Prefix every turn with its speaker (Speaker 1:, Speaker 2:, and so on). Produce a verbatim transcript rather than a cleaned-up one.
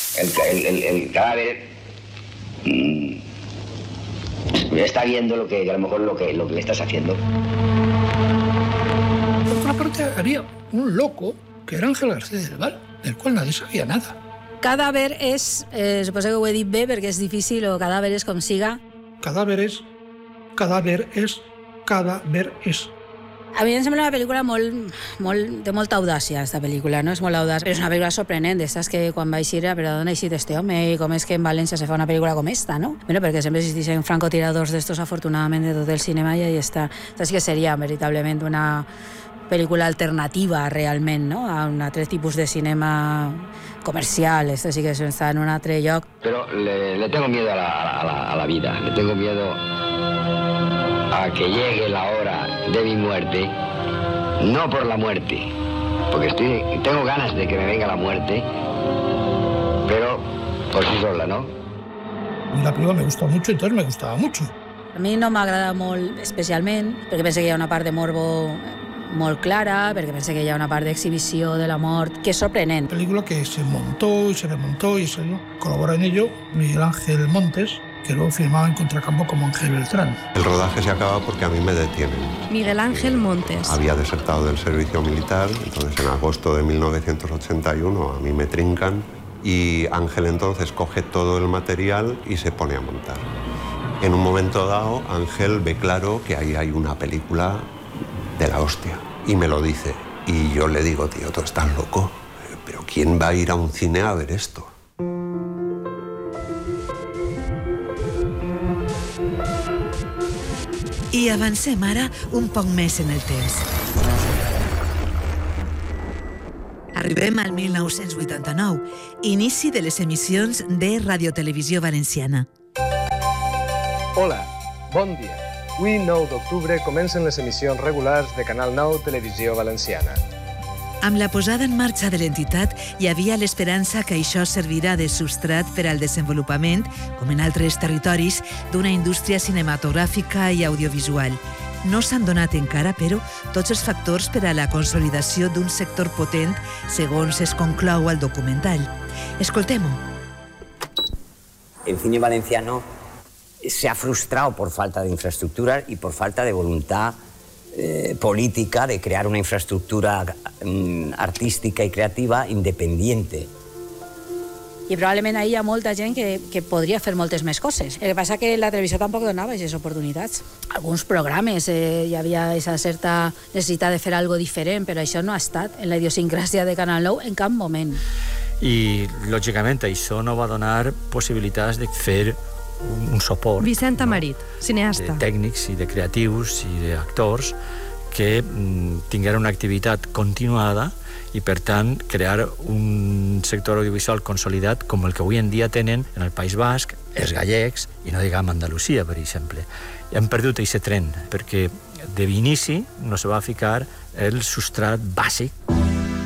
Speaker 1: El, el, el, el cadáver mmm, está viendo lo que, a lo mejor lo que, lo que le estás haciendo.
Speaker 2: Por otra parte, había un loco que era Ángel García del Val, del cual nadie sabia nada.
Speaker 3: Cadàver és, eh, suposo que ho he dit bé perquè és difícil, o cadàver és com siga.
Speaker 2: Cadàver és, cadàver és, cadàver és.
Speaker 3: A mi em sembla una pel·lícula molt, molt, de molta audàcia, aquesta pel·lícula, no? És molt audaç, però és una pel·lícula sorprenent, d'estes que quan va eixir, però d'on ha eixit este home i com és que en València se fa una pel·lícula com esta, no? Bueno, perquè sempre existeixen francotiradors d'estos, afortunadament, de tot el cinema, i ahí està. Esta sí que seria veritablement una pel·lícula alternativa, realment, no? A un altre tipus de cinema comercial. Esta sí que està en un altre lloc.
Speaker 1: Pero le, le tengo miedo a la, a, la, a la vida, le tengo miedo a que llegue la hora de mi muerte, no por la muerte, porque estoy, tengo ganas de que me venga la muerte, pero por sí sola, ¿no?
Speaker 2: La película me gustó mucho, entonces me gustaba mucho.
Speaker 3: A mi no m'agrada molt especialment, perquè penso que hi ha una part de morbo molt clara, perquè penso que hi ha una part d'exhibició de la mort que és sorprenent.
Speaker 2: Película que se montó y se remontó y se colabora en ello Miguel Ángel Montes, que luego firmaba en contracampo como Ángel Beltrán.
Speaker 4: El rodaje se acaba porque a mí me detienen.
Speaker 5: Miguel Ángel Montes.
Speaker 4: Había desertado del servicio militar, entonces en agosto de mil novecientos ochenta y uno a mí me trincan y Ángel entonces coge todo el material y se pone a montar. En un momento dado, Ángel ve claro que ahí hay una película de la hostia y me lo dice. Y yo le digo, tío, tú estás loco, pero ¿quién va a ir a un cine a ver esto?
Speaker 6: I avancem ara un poc més en el temps. Arribem al mil nou-cents vuitanta-nou, inici de les emissions de Radiotelevisió Valenciana.
Speaker 7: Hola, bon dia. Avui, nou d'octubre, comencen les emissions regulars de Canal nou Televisió Valenciana.
Speaker 6: Amb la posada en marxa de l'entitat hi havia l'esperança que això servirà de substrat per al desenvolupament, com en altres territoris, d'una indústria cinematogràfica i audiovisual. No s'han donat encara, però, tots els factors per a la consolidació d'un sector potent, segons es conclou al documental. Escoltem-ho.
Speaker 8: El cine valenciano se ha frustrado por falta de infraestructuras y por falta de voluntad eh, política de crear una infraestructura mm, artística y creativa independiente.
Speaker 3: I probablement ahir hi ha molta gent que, que podria fer moltes més coses. El que passa que la televisió tampoc donava aquestes oportunitats. Alguns programes eh, hi havia aquesta certa necessitat de fer alguna diferent, però això no ha estat en la idiosincràsia de Canal nou en cap moment.
Speaker 9: I, lògicament, això no va donar possibilitats de fer un suport.
Speaker 5: Vicent Amarit, cineasta.
Speaker 9: De tècnics i de creatius i d'actors que mm, tingueren una activitat continuada i, per tant, crear un sector audiovisual consolidat com el que avui en dia tenen en el País Basc, els gallecs i no diguem Andalusia, per exemple. I hem perdut aquest tren perquè de l'inici no se va ficar el substrat bàsic